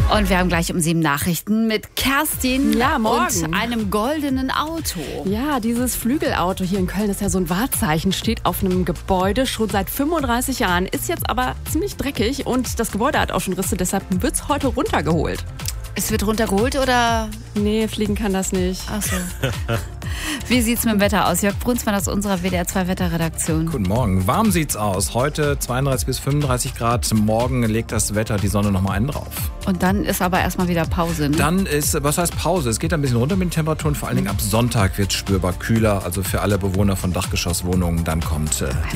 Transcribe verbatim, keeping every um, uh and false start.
Und wir haben gleich um sieben Nachrichten mit Kerstin ja, morgen. und einem goldenen Auto. Ja, dieses Flügelauto hier in Köln ist ja so ein Wahrzeichen, steht auf einem Gebäude schon seit fünfunddreißig Jahren, ist jetzt aber ziemlich dreckig und das Gebäude hat auch schon Risse, deshalb wird es heute runtergeholt. Es wird runtergeholt oder? Nee, fliegen kann das nicht. Ach so. Wie sieht's mit dem Wetter aus? Jörg Brunsmann aus unserer W D R zwei Wetterredaktion. Guten Morgen. Warm sieht's aus. Heute zweiunddreißig bis fünfunddreißig Grad. Morgen legt das Wetter die Sonne noch mal einen drauf. Und dann ist aber erstmal wieder Pause, ne? Dann ist, was heißt Pause? Es geht ein bisschen runter mit den Temperaturen. Vor allen Dingen ab Sonntag wird's spürbar kühler. Also für alle Bewohner von Dachgeschosswohnungen, dann kommt äh,